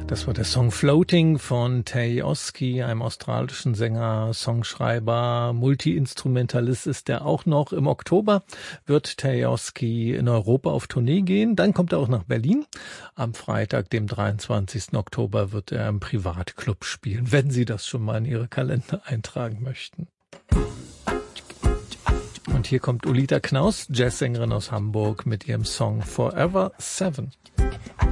Das war der Song Floating von Tay Oski, einem australischen Sänger, Songschreiber, Multi-Instrumentalist ist er auch noch. Im Oktober wird Tay Oski in Europa auf Tournee gehen. Dann kommt er auch nach Berlin. Am Freitag, dem 23. Oktober, wird er im Privatclub spielen, wenn Sie das schon mal in Ihre Kalender eintragen möchten. Und hier kommt Ulita Knaus, Jazzsängerin aus Hamburg, mit ihrem Song Forever 7.